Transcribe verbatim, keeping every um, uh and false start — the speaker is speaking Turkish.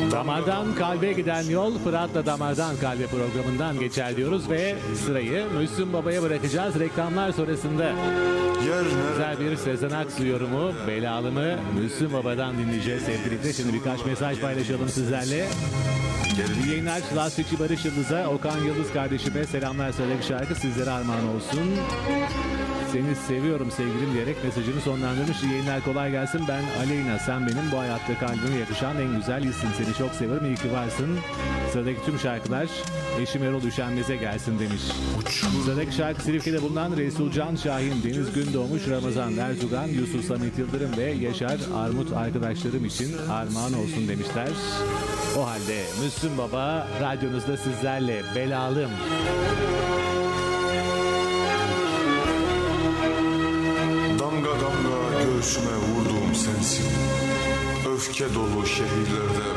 Damardan Kalbe Giden Yol Fırat'la Damardan Kalbe programından geçer diyoruz ve sırayı Müslüm Baba'ya bırakacağız reklamlar sonrasında. Yer Güzel bir Sezen Aksu yorumu, Belalımı Müslüm Baba'dan dinleyeceğiz sevgili. Şimdi birkaç mesaj paylaşalım sizlerle. İyi yayınlar. Lastikçi Barış Yıldız'a, Okan Yıldız kardeşime selamlar söylemek şarkı sizlere armağan olsun. Seni seviyorum sevgilim diyerek mesajını sonlandırmış. İyi yayınlar, kolay gelsin. Ben Aleyna, sen benim bu hayatta kalbime yakışan en güzel hissin. Seni çok seviyorum, iyi ki varsın. Sıradaki tüm şarkılar eşim Erol Üşenmez'e gelsin demiş. Sıradaki şarkı Silifke'de bulunan Resulcan Şahin, Deniz Gündoğmuş, Ramazan Erzugan, Yusuf Samet Yıldırım ve Yaşar Armut arkadaşlarım için armağan olsun demişler. O halde Müslüm Baba radyonuzda sizlerle, Belalım. damga damga göğsüme vurduğum sensin. Öfke dolu şehirlerde